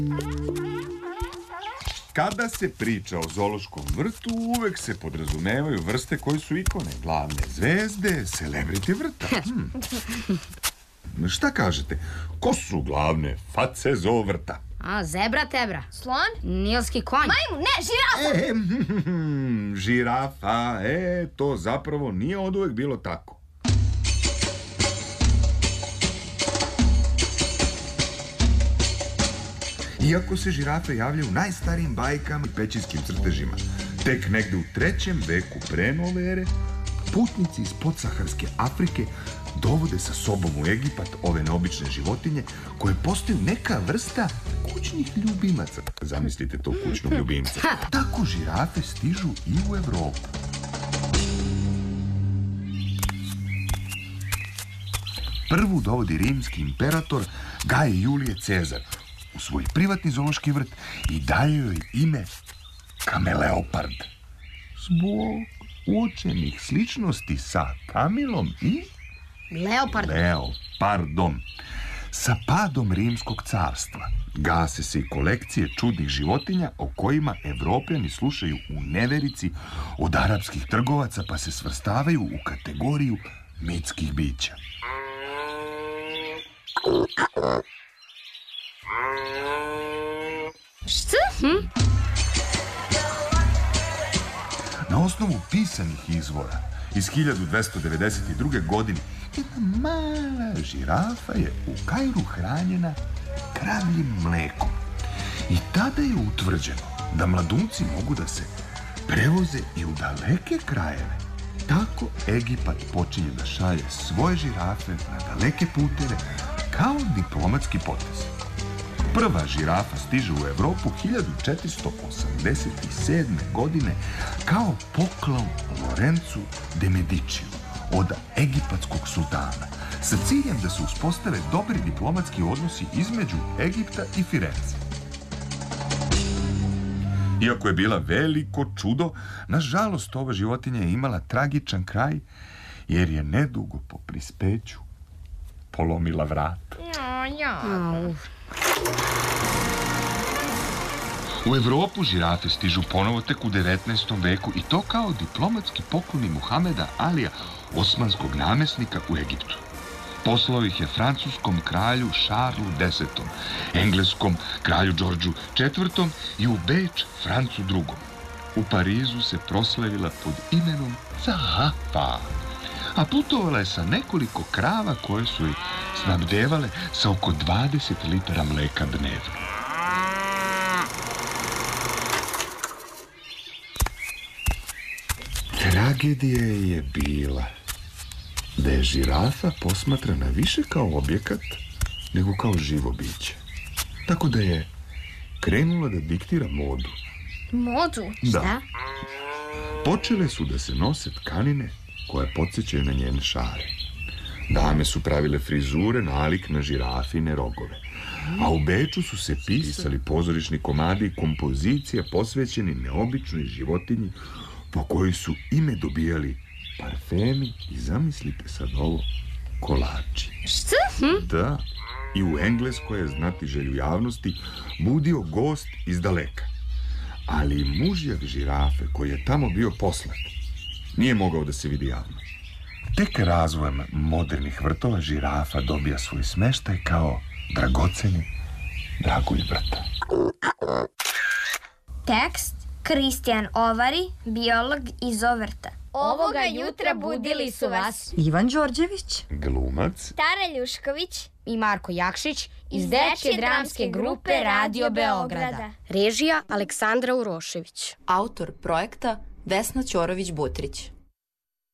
Kada se priča o zoološkom vrtu, uvek se podrazumevaju vrste koje su ikone, glavne zvezde, celebrity vrta. Šta kažete? Ko su glavne face zoo vrta? Zebra tebra. Slon? Nilski konj. Majmun, ne, žirafa! Žirafa, to zapravo nije oduvek bilo tako. Iako se žirafe javljaju u najstarijim bajkama i pećinskim crtežima, tek negde u 3. veku pre nove ere, putnici iz podsaharske Afrike dovode sa sobom u Egipat ove neobične životinje koje postaju neka vrsta kućnih ljubimaca. Zamislite to, kućnog ljubimca. Tako žirafe stižu i u Evropu. Prvu dovodi rimski imperator Gaj Julije Cezar u svoj privatni zoološki vrt i daje joj ime Kameleopard. Zbog uočenih sličnosti sa Kamilom i Leopardom. Sa padom Rimskog carstva gase se i kolekcije čudnih životinja o kojima Evropljani slušaju u neverici od arapskih trgovaca, pa se svrstavaju u kategoriju mitskih bića. Šta? Na osnovu pisanih izvora iz 1292. godine jedna mala žirafa je u Kairu hranjena kravljim mlekom. I tada je utvrđeno da mladunci mogu da se prevoze i u daleke krajeve. Tako Egipat počinje da šalje svoje žirafe na daleke puteve kao diplomatski potez. Prva žirafa stiže u Evropu 1487. godine kao poklon Lorencu de Mediciju od egipatskog sultana sa ciljem da se uspostave dobri diplomatski odnosi između Egipta i Firence. Iako je bila veliko čudo, nažalost ova životinja je imala tragičan kraj jer je nedugo po prispeću polomila vrat. U Evropu žirafe stižu ponovo tek u 19. veku i to kao diplomatski pokloni Muhameda Alija, osmanskog namesnika u Egiptu. Poslao ih je francuskom kralju Šarlu X, engleskom kralju Đorđu IV i u Beč Francu II. U Parizu se proslavila pod imenom Zahafa, a putovala je sa nekoliko krava koje su ih snabdevale sa oko 20 litara mleka dnevno. Tragedija je bila da je žirafa posmatrana više kao objekat nego kao živo biće. Tako da je krenula da diktira modu. Modu? Da. Počele su da se nose tkanine koje podsjećaju na njene šare. Dame su pravile frizure nalik na žirafine rogove. A u Beču su se pisali pozorišni komadi i kompozicije posvećeni neobičnoj životinji po kojoj su ime dobijali parfemi i zamislite sad ovo, kolači. Šta? Da, i u Engleskoj je znatiželju javnosti budio gost iz daleka. Ali mužjak žirafe koji je tamo bio poslat nije mogao da se vidi javno. Tek razvojem modernih vrtova žirafa dobija svoj smeštaj kao dragoceni dragulj vrta. Tekst Kristijan Ovari, biolog iz Ovrta. Ovoga jutra budili su vas Ivan Đorđević, glumac, Tara Ljušković i Marko Jakšić iz Dečje dramske grupe Radio Beograda. Režija Aleksandra Urošević. Autor projekta Vesna Ćorović-Butrić.